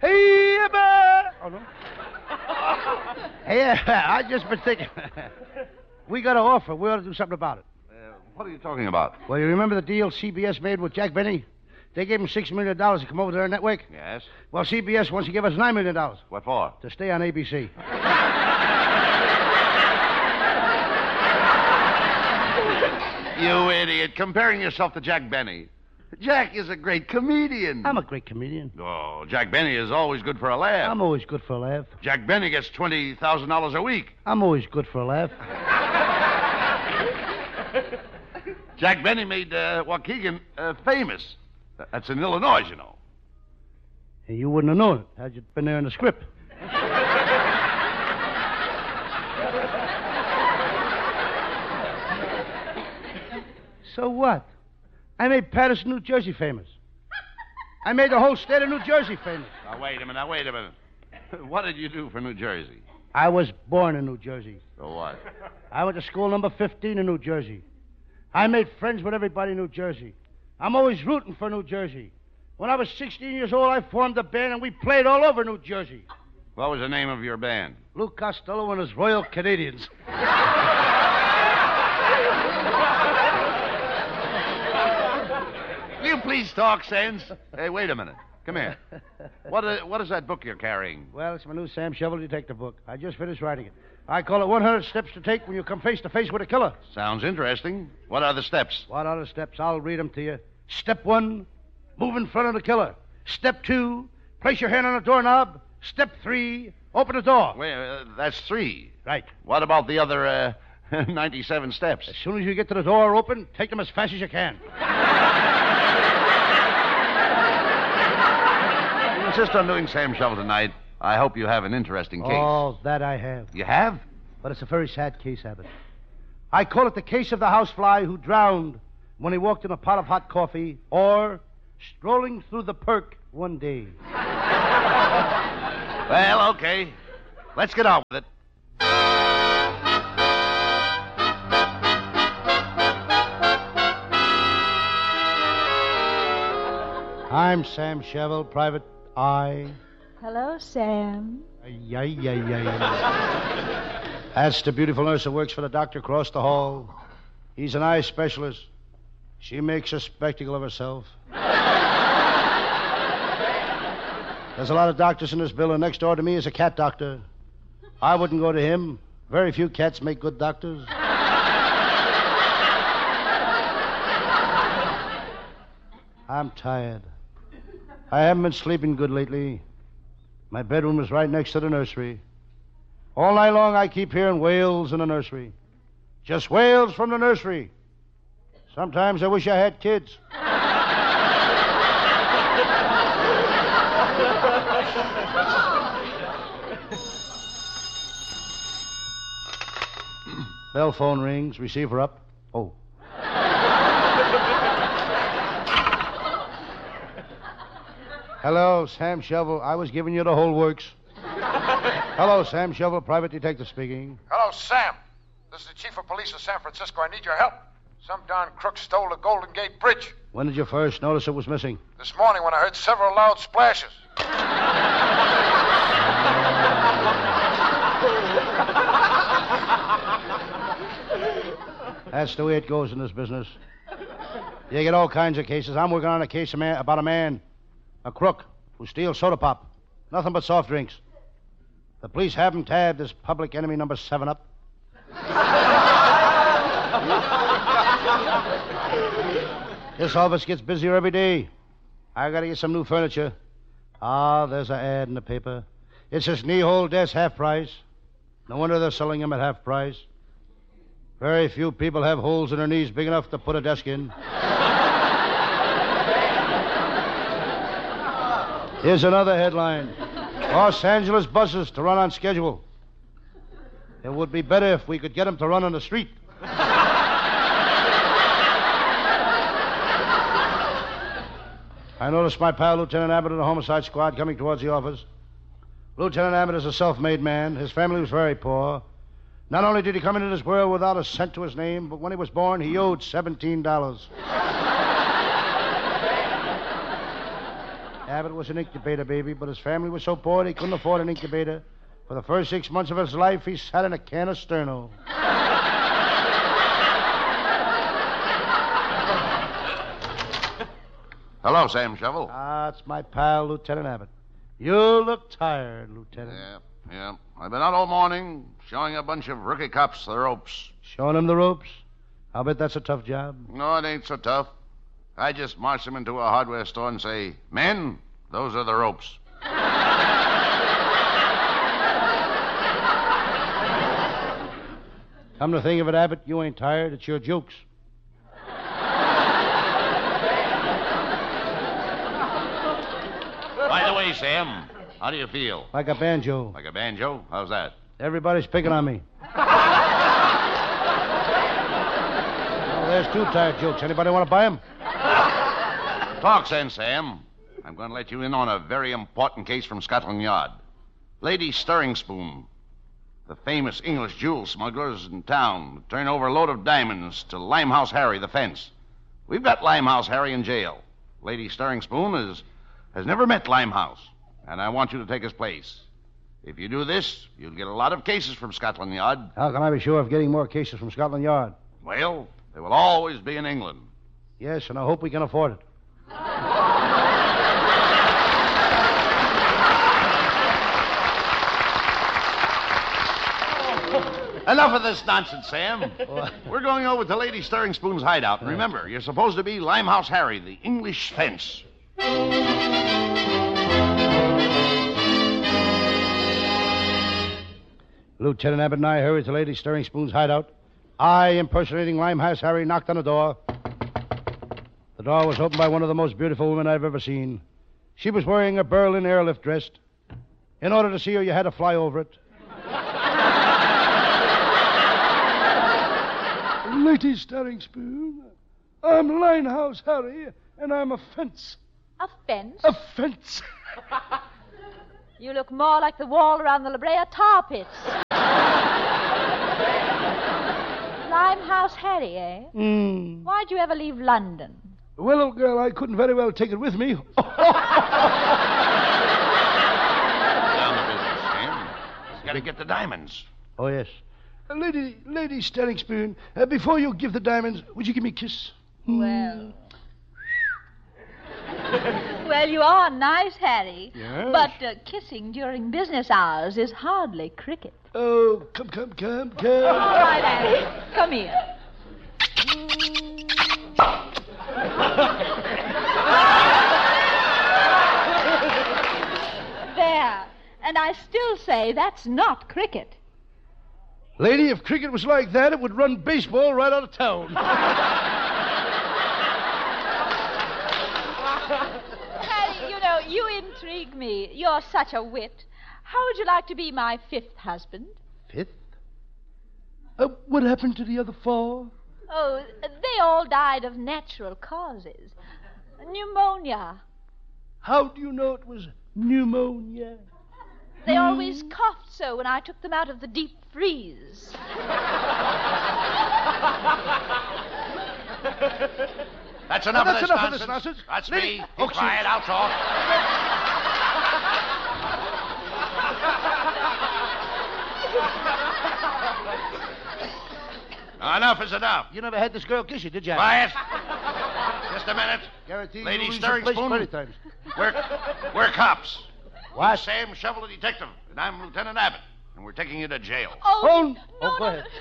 Hey, oh, no. Hey, I just been thinking. We got an offer. We ought to do something about it. What are you talking about? Well, you remember the deal CBS made with Jack Benny? They gave him $6 million to come over to their network. Yes. Well, CBS wants to give us $9 million. What for? To stay on ABC. You idiot. Comparing yourself to Jack Benny. Jack is a great comedian. I'm a great comedian. Oh, Jack Benny is always good for a laugh. I'm always good for a laugh. Jack Benny gets $20,000 a week. I'm always good for a laugh. Jack Benny made Waukegan famous. That's in Illinois, you know. Hey, you wouldn't have known it had you been there in the script. So what? I made Patterson, New Jersey famous. I made the whole state of New Jersey famous. Now, wait a minute. What did you do for New Jersey? I was born in New Jersey. So what? I went to school number 15 in New Jersey. I made friends with everybody in New Jersey. I'm always rooting for New Jersey. When I was 16 years old, I formed a band, and we played all over New Jersey. What was the name of your band? Lou Costello and his Royal Canadians. Will you please talk sense? Hey, wait a minute. Come here. What is that book you're carrying? Well, it's my new Sam Shovel detective book. I just finished writing it. I call it 100 Steps to Take When You Come Face to Face with a Killer. Sounds interesting. What are the steps? What are the steps? I'll read them to you. Step 1, move in front of the killer. Step 2, place your hand on the doorknob. Step 3, open the door. Well, that's 3. Right. What about the other 97 steps? As soon as you get to the door open, take them as fast as you can. You insist on doing Sam Shovel tonight. I hope you have an interesting case. Oh, that I have. You have? But it's a very sad case, Abbott. I call it the case of the housefly who drowned when he walked in a pot of hot coffee or strolling through the Perk one day. Well, okay. Let's get on with it. I'm Sam Shovel, Private Eye. Hello, Sam. That's the beautiful nurse that works for the doctor across the hall. He's an eye specialist. She makes a spectacle of herself. There's a lot of doctors in this building. Next door to me is a cat doctor. I wouldn't go to him. Very few cats make good doctors. I'm tired. I haven't been sleeping good lately. My bedroom is right next to the nursery. All night long I keep hearing wails in the nursery. Just wails from the nursery. Sometimes I wish I had kids. Bell phone rings. Receiver up. Oh. Hello, Sam Shovel. I was giving you the whole works. Hello, Sam Shovel, private detective speaking. Hello, Sam. This is the chief of police of San Francisco. I need your help. Some darn crook stole the Golden Gate Bridge. When did you first notice it was missing? This morning when I heard several loud splashes. That's the way it goes in this business. You get all kinds of cases. I'm working on a case about a man, a crook, who steals soda pop. Nothing but soft drinks. The police have him tabbed as public enemy number 7 up. This office gets busier every day. I gotta get some new furniture. Ah, there's an ad in the paper. It says knee-hole desk half price. No wonder they're selling them at half price. Very few people have holes in their knees big enough to put a desk in. Here's another headline. Los Angeles buses to run on schedule. It would be better if we could get them to run on the street. I noticed my pal, Lieutenant Abbott, of the homicide squad coming towards the office. Lieutenant Abbott is a self-made man. His family was very poor. Not only did he come into this world without a cent to his name, but when he was born, he owed $17. Abbott was an incubator baby, but his family was so poor they couldn't afford an incubator. For the first 6 months of his life, he sat in a can of Sterno. Hello, Sam Shovel. Ah, it's my pal, Lieutenant Abbott. You look tired, Lieutenant. Yeah. I've been out all morning showing a bunch of rookie cops the ropes. Showing them the ropes? I'll bet that's a tough job. No, it ain't so tough. I just march them into a hardware store and say, men, those are the ropes. Come to think of it, Abbott, you ain't tired. It's your jokes. By the way, Sam, how do you feel? Like a banjo. Like a banjo? How's that? Everybody's picking on me. Oh, there's 2 tired jokes. Anybody want to buy them? Talk sense, Sam. I'm going to let you in on a very important case from Scotland Yard. Lady Stirring Spoon, the famous English jewel smugglers in town, turn over a load of diamonds to Limehouse Harry, the fence. We've got Limehouse Harry in jail. Lady Stirring Spoon has never met Limehouse, and I want you to take his place. If you do this, you'll get a lot of cases from Scotland Yard. How can I be sure of getting more cases from Scotland Yard? Well, they will always be in England. Yes, and I hope we can afford it. Enough of this nonsense, Sam. We're going over to Lady Stirring Spoon's hideout. And remember, you're supposed to be Limehouse Harry, the English fence. Lieutenant Abbott and I hurried to Lady Stirring Spoon's hideout. I, impersonating Limehouse Harry, knocked on the door. The door was opened by one of the most beautiful women I've ever seen. She was wearing a Berlin airlift dress. In order to see her, you had to fly over it. Lady Stirring Spoon, I'm Limehouse Harry, and I'm a fence. A fence? A fence. You look more like the wall around the La Brea tar pits. Limehouse Harry, eh? Why'd you ever leave London? Well, old girl, I couldn't very well take it with me. Down the business, Sam. Got to get the diamonds. Oh, yes. Lady Stirring Spoon, before you give the diamonds, would you give me a kiss? Well, you are nice, Harry. Yes. But kissing during business hours is hardly cricket. Oh, come. All right, Harry. Come here. There. And I still say that's not cricket. Lady, if cricket was like that, it would run baseball right out of town. Harry, you intrigue me. You're such a wit. How would you like to be my 5th husband? 5th? What happened to the other 4? Oh, they all died of natural causes. Pneumonia. How do you know it was pneumonia? They always coughed so when I took them out of the deep freeze. That's enough of this nonsense. That's Lady, me. Keep quiet. I'll talk. Enough is enough. You never had this girl kiss you, did you? Quiet. Just a minute. Guarantee Lady you lose Stirring your place Spoon. 20 times. We're cops. What? I'm Sam Shovel, the detective, and I'm Lieutenant Abbott, and we're taking you to jail. Phone. No, Go ahead.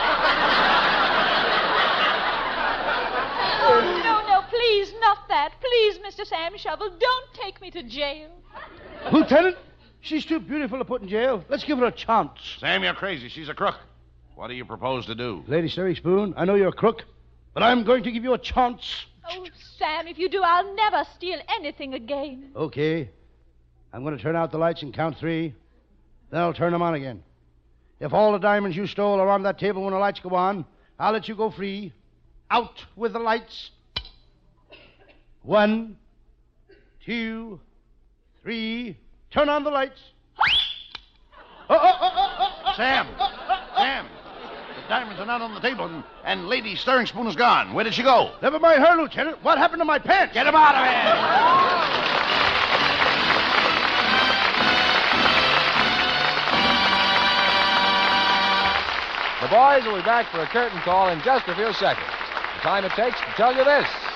No, please, not that. Please, Mr. Sam Shovel, don't take me to jail. Lieutenant, she's too beautiful to put in jail. Let's give her a chance. Sam, you're crazy. She's a crook. What do you propose to do? Lady Stirring Spoon, I know you're a crook, but I'm going to give you a chance. Oh, Sam, if you do, I'll never steal anything again. Okay. I'm going to turn out the lights and count 3. Then I'll turn them on again. If all the diamonds you stole are on that table when the lights go on, I'll let you go free. Out with the lights. 1, 2, 3. Turn on the lights. Sam! The diamonds are not on the table, and Lady Stirring Spoon is gone. Where did she go? Never mind her, Lieutenant. What happened to my pants? Get him out of here! The boys will be back for a curtain call in just a few seconds. The time it takes to tell you this.